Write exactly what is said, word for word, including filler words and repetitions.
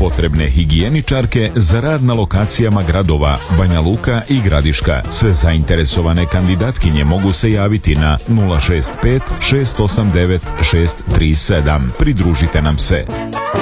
potrebne higijeničarke za rad na lokacijama gradova Banja Luka i Gradiška. Sve zainteresovane kandidatkinje mogu se javiti na nula šest pet šest osam devet šest tri sedam. Pridružite nam se.